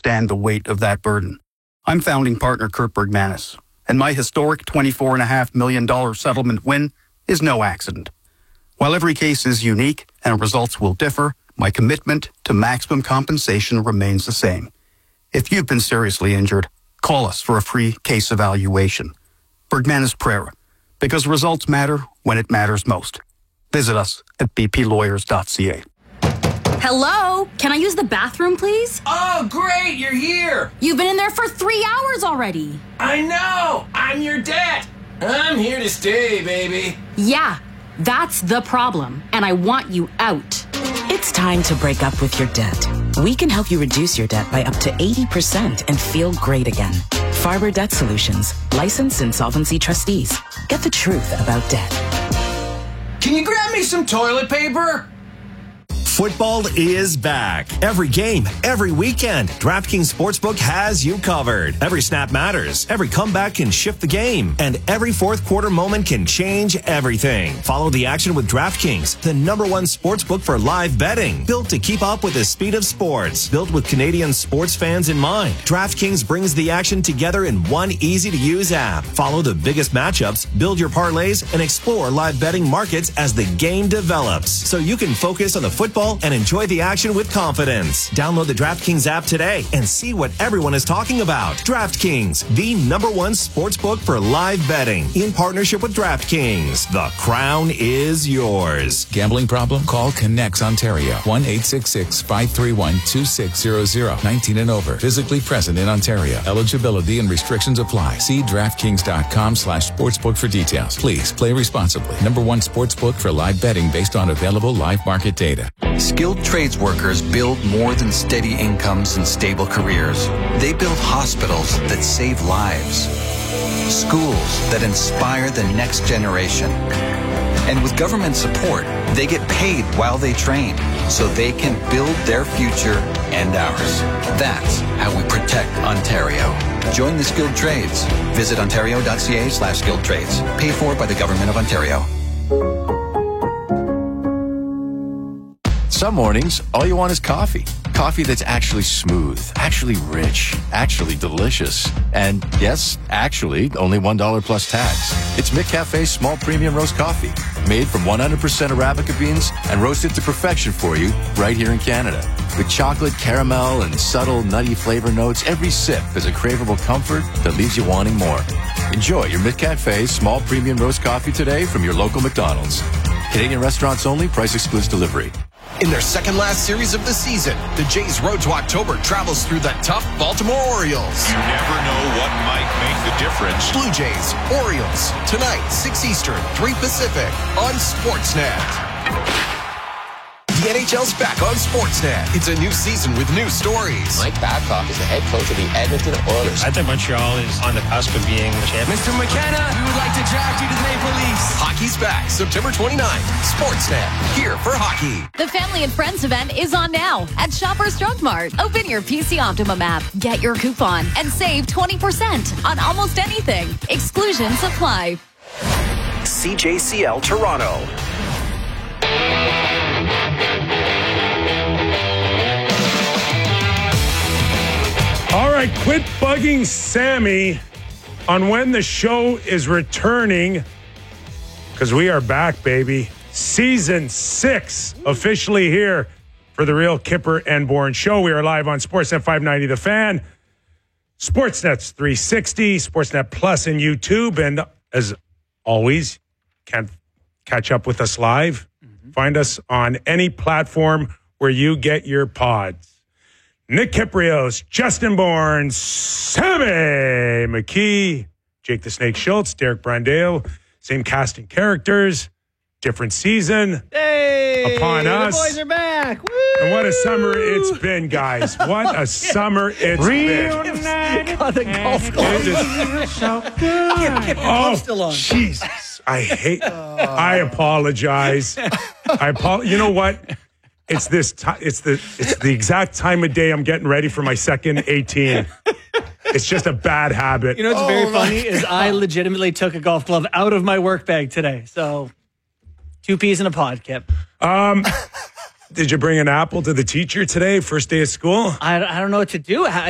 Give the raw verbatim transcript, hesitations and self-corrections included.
stand the weight of that burden. I'm founding partner Kurt Bergmanis, and my historic twenty-four point five million dollars settlement win is no accident. While every case is unique and results will differ, my commitment to maximum compensation remains the same. If you've been seriously injured, call us for a free case evaluation. Bergmanis Prera, because results matter when it matters most. Visit us at b p lawyers dot c a. Hello? Can I use the bathroom, please? Oh, great, you're here. You've been in there for three hours already. I know. I'm your debt. I'm here to stay, baby. Yeah, that's the problem, and I want you out. It's time to break up with your debt. We can help you reduce your debt by up to eighty percent and feel great again. Farber Debt Solutions, licensed insolvency trustees. Get the truth about debt. Can you grab me some toilet paper? Football is back. Every game, every weekend, DraftKings Sportsbook has you covered. Every snap matters. Every comeback can shift the game. And every fourth quarter moment can change everything. Follow the action with DraftKings, the number one sportsbook for live betting. Built to keep up with the speed of sports. Built with Canadian sports fans in mind. DraftKings brings the action together in one easy-to-use app. Follow the biggest matchups, build your parlays, and explore live betting markets as the game develops. So you can focus on the football and enjoy the action with confidence. Download the DraftKings app today and see what everyone is talking about. DraftKings, the number one sportsbook for live betting. In partnership with DraftKings, the crown is yours. Gambling problem? Call Connects Ontario. one eight six six, five three one, two six zero zero. nineteen and over. Physically present in Ontario. Eligibility and restrictions apply. See DraftKings.com slash sportsbook for details. Please play responsibly. Number one sportsbook for live betting based on available live market data. Skilled trades workers build more than steady incomes and stable careers. They build hospitals that save lives, schools that inspire the next generation. And with government support, they get paid while they train so they can build their future and ours. That's how we protect Ontario. Join the skilled trades. Visit ontario.ca slash skilled trades. Paid for by the Government of Ontario. Some mornings, all you want is coffee. Coffee that's actually smooth, actually rich, actually delicious. And yes, actually, only one dollar plus tax. It's McCafe's small premium roast coffee, made from one hundred percent Arabica beans and roasted to perfection for you right here in Canada. With chocolate, caramel, and subtle nutty flavor notes, every sip is a craveable comfort that leaves you wanting more. Enjoy your McCafe small premium roast coffee today from your local McDonald's. Canadian restaurants only, price excludes delivery. In their second last series of the season, the Jays' road to October travels through the tough Baltimore Orioles. You never know what might make the difference. Blue Jays, Orioles, tonight, six Eastern, three Pacific, on Sportsnet. The N H L's back on Sportsnet. It's a new season with new stories. Mike Babcock is the head coach of the Edmonton Oilers. I think Montreal is on the cusp of being the champion. Mister McKenna, we would like to draft you to the Maple Leafs. Hockey's back September twenty-ninth. Sportsnet, here for hockey. The Family and Friends event is on now at Shoppers Drug Mart. Open your P C Optimum app, get your coupon, and save twenty percent on almost anything. Exclusions apply. C J C L Toronto. All right, quit bugging Sammy on when the show is returning, because we are back, baby. Season six officially here for the Real Kipper and Bourne Show. We are live on Sportsnet five ninety The Fan, Sportsnet's three sixty, Sportsnet Plus, and YouTube. And as always, can't catch up with us live. Mm-hmm. Find us on any platform where you get your pods. Nick Kiprios, Justin Bourne, Sammy McKee, Jake the Snake Schultz, Derek Brandale, same cast and characters, different season. Hey, upon the us. boys are back. Woo! And what a summer it's been, guys. What a summer it's Real been. God, the golf club. Oh, Jesus. I hate, I apologize. I apo- You know what? It's this. T- it's the. It's the exact time of day I'm getting ready for my second eighteen. It's just a bad habit. You know what's oh, very funny is I legitimately took a golf glove out of my work bag today. So, two peas in a pod, Kip. Um, did you bring an apple to the teacher today? First day of school? I, I don't know what to do.